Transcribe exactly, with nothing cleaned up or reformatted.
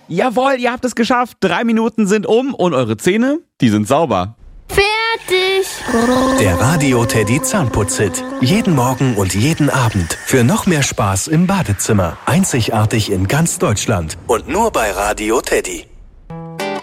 Jawohl, ihr habt es geschafft. Drei Minuten sind um und eure Zähne, die sind sauber. Fertig. Der Radio Teddy Zahnputz-Hit. Jeden Morgen und jeden Abend. Für noch mehr Spaß im Badezimmer. Einzigartig in ganz Deutschland. Und nur bei Radio Teddy.